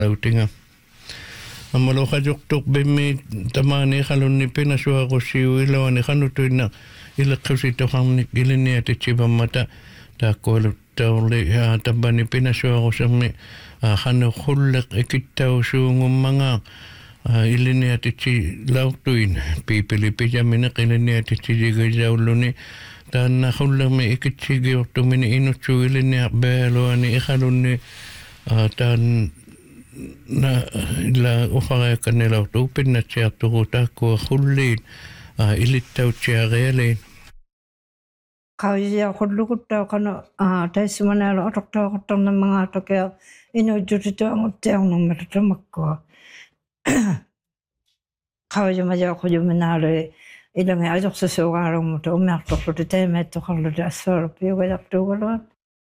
lautinga. Amalo kajoktok bimi tamani khalunni pinasua kusiu ilawani khanutuina ila kusito khamni ilini ati chibamata ta koilu tauli tabani pinasua kusami khanu khullak ikittau suungumanga ilini ati chi lautuin pipili pijamina ilini ati chi jigajauluni tanna khullami ikitchigi ortumini inuchu ilini akbeluani ikhalunni tan na la ufara kanela tupin na chia turuta ko khulli ilittau chia gele kauja khulukutta kana taisimana lo tokta kotna mga toke ino jutito ngoteng no metamakko kauja maja khojuminare ilame ajok sesogaro moto merto prote metto khallo dasor piuga daktugo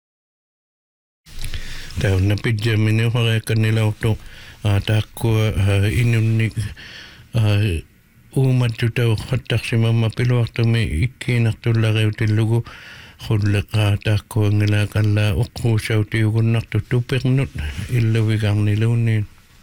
Tahu napi jamine orang kanila auto takku inunni umat juta khatak simama pilu waktu me ikinak tu lagi utilugu khulqa takku ngila kala ukhu sauti ugunak tu tupek nut illa wigang nilunin.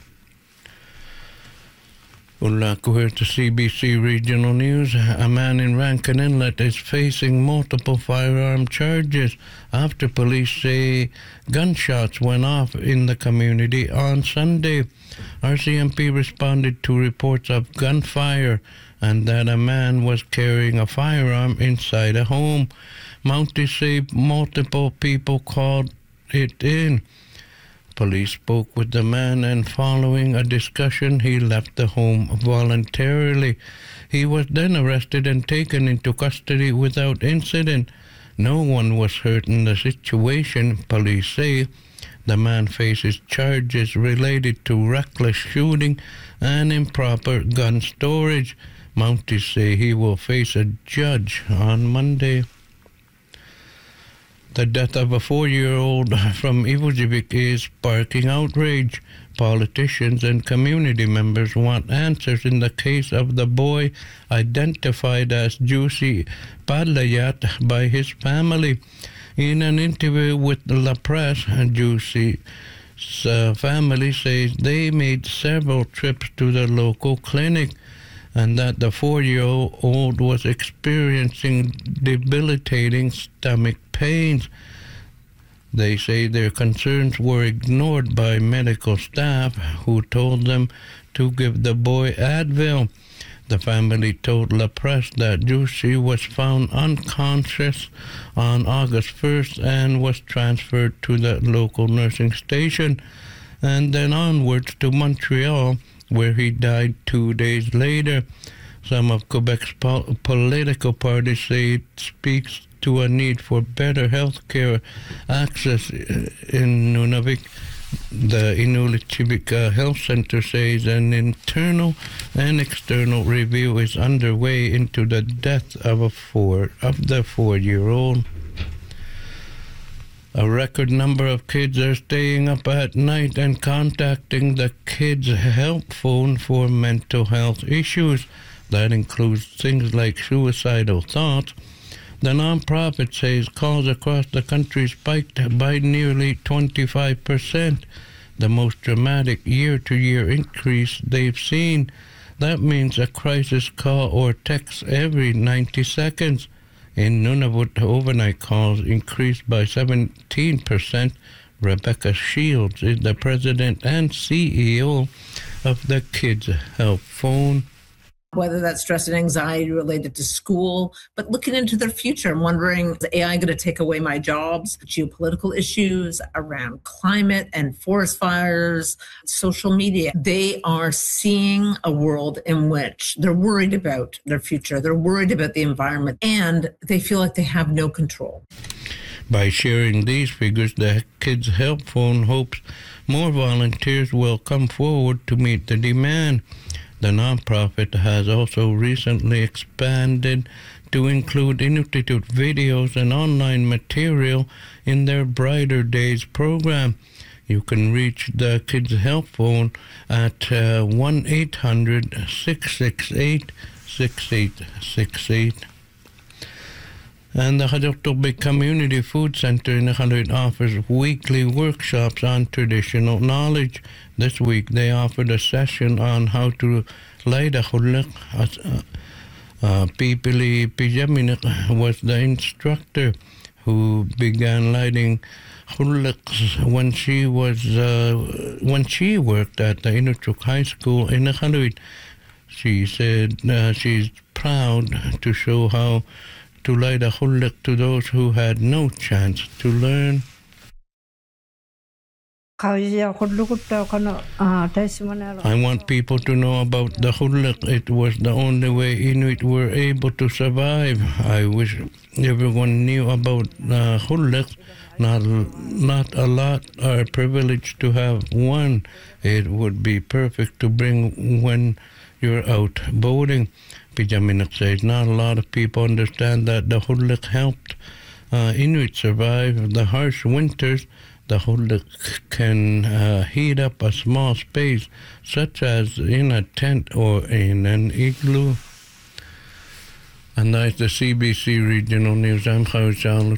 According to CBC Regional News, a man in Rankin Inlet is facing multiple firearm charges after police say gunshots went off in the community on Sunday. RCMP responded to reports of gunfire and that a man was carrying a firearm inside a home. Mounties say multiple people called it in. Police spoke with the man and following a discussion, he left the home voluntarily. He was then arrested and taken into custody without incident. No one was hurt in the situation, police say. The man faces charges related to reckless shooting and improper gun storage. Mounties say he will face a judge on Monday. The death of a 4-year-old from Ivujivik is sparking outrage. Politicians and community members want answers in the case of the boy identified as Juicy Padlayat by his family. In an interview with La Presse, Juicy's family says they made several trips to the local clinic and that the 4-year-old was experiencing debilitating stomach pains. They say their concerns were ignored by medical staff who told them to give the boy Advil. The family told La Presse that Juicy was found unconscious on August 1st and was transferred to the local nursing station and then onwards to Montreal, where he died 2 days later. Some of Quebec's political parties say it speaks to a need for better health care access in Nunavik. The Inuit Chibika Health Center says an internal and external review is underway into the death of the 4-year-old. A record number of kids are staying up at night and contacting the Kids Help Phone for mental health issues. That includes things like suicidal thoughts. The nonprofit says calls across the country spiked by nearly 25%, the most dramatic year-to-year increase they've seen. That means a crisis call or text every 90 seconds. In Nunavut, overnight calls increased by 17%. Rebecca Shields is the president and CEO of the Kids Help Phone. Whether that's stress and anxiety related to school, but looking into their future and wondering, is AI going to take away my jobs? Geopolitical issues around climate and forest fires, social media. They are seeing a world in which they're worried about their future. They're worried about the environment, and they feel like they have no control. By sharing these figures, the Kids Help Phone hopes more volunteers will come forward to meet the demand. The nonprofit has also recently expanded to include Inuktitut videos and online material in their Brighter Days program. You can reach the Kids Help Phone at 1-800-668-6868. And the Hadoktobe Community Food Center in Hadot offers weekly workshops on traditional knowledge. This week they offered a session on how to light a huluk. Pipili Pijaminik was the instructor who began lighting huluks when she worked at the Inuchuk High School in Hadot. She said she's proud to show how to light a huluk to those who had no chance to learn. I want people to know about the huluk. It was the only way Inuit were able to survive. I wish everyone knew about huluk. Not a lot are privileged to have one. It would be perfect to bring when you're out boating. Pijaminak says not a lot of people understand that the huluk helped Inuit survive the harsh winters. The huluk can heat up a small space, such as in a tent or in an igloo. And that's the CBC Regional News. I'm Khawi Charlotte.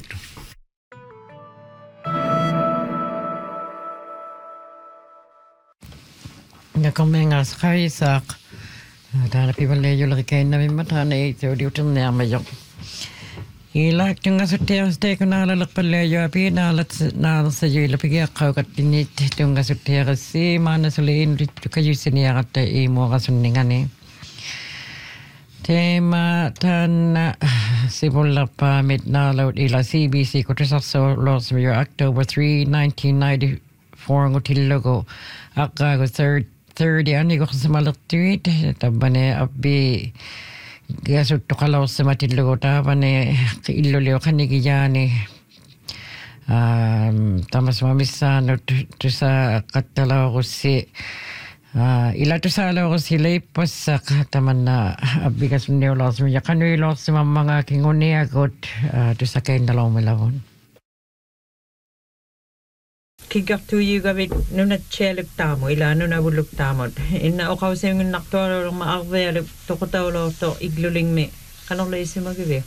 Nakomengas Khaisak. Dala people lay you like a name matane to do to Namayo. He liked to us a tail steak and all look below your pin. Let's now say you look at Cogat to us a tail sea, manasuli to Kayusinia at the Emorasuningani. Tema tan Sibulapa midnalo ila CBC Cotrisaso lost your October 3, 1994 Gotilogo. Akago 30 ani ko sa malatuit tabane abbi gasut to kalaw sa matilgo tabane iloleo kanigiyani tamas mamisano to sa katalaw ko si ila to sa alaw ko si laypas sa kataman na abbi kasunyo los mo yakanoy los sa mga kingunia got to sa kain dalaw malawon. Kigartu gawit nuna chelip tamo ila nuna buluk tamod ina okaw sa yung naktoro maakvel to kotawlo to igluling me kanong laisi magibe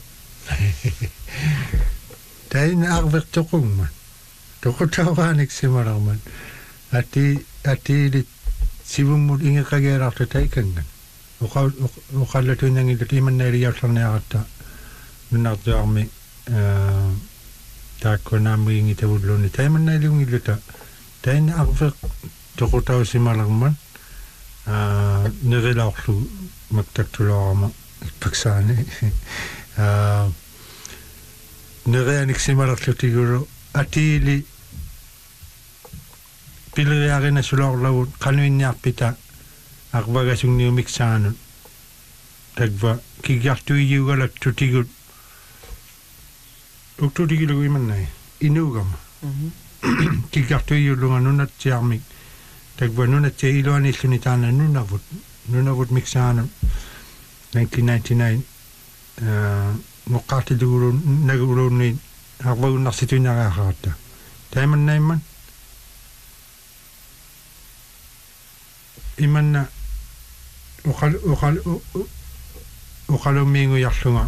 dai na akvel to kung to kotawanik simaraman ati li sibumud inga kagera to taikan okaw la to nang iti man na riya sa na ata nuna to arme Tako namin ita budlo ni tayo man na yung ilita. Tayo na akvek toko tao si malangman. Nirelak lu magtagtulaw ama pagsani. Nireanik si malak lu tiguro. Atili piliriake na sulak lawot. Kanuin niyak pita. Akbagas yung niyumiksanon. Tagba kigyak tuyo galak tu tigur. Uktu di kilo iman nai inugam kikartu yulunga nunat charmik tagwa nunat che ilo ani sunitana nunavut mixana 1999 mukati dulu nagulu ni akbagu nasitu naga khata taiman naiman imanna ukalo mingu yaklunga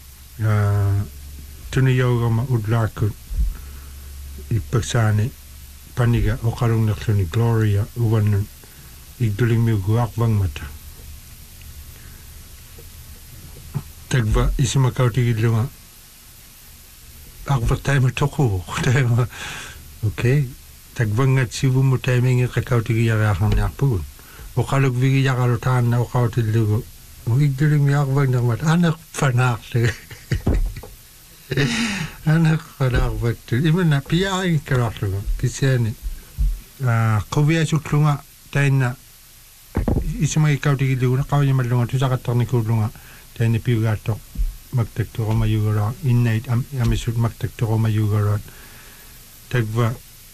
Tuni yoga ma udlaku ipaksani paniga okarong nakluni Gloria uwan igduling mi guak bang mata. Tagba isimakaw tigil nga akba tayo matoko tayo okay tagba nga sibu mo tayo nga kakaw tigil yakang nakpun okalog vigi yakarotan na okaw tigil mo igduling mi akbang na mata anak panak Anak kada betul. Iman na pia ay keraslo. Kiseni. Kobia suklunga taina. Isumay ikaw tigil na kau yung malunga. Tusa katak ni kulunga. Taina piu gato. Magtakto ko mayugara. Innate amisud magtakto ko mayugara. Tagba.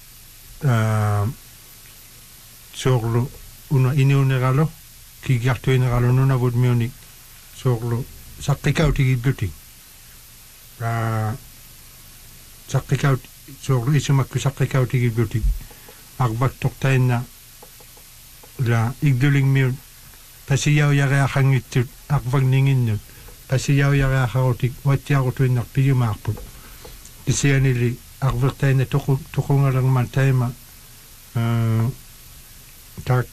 Soglo. Una iniunegalo. Kigarto inegalo. Nuna bud miunik. Soglo. Sakikaw tigil buting. Sakikaw so isumakku sakikaw tigil buti akbat toktain na la igduling mi pasiyaw yara khangit akbag ningin nut pasiyauyareaqarutik uatiarutuinnar piyumaarput kisianili arvertaina toqungalerman taima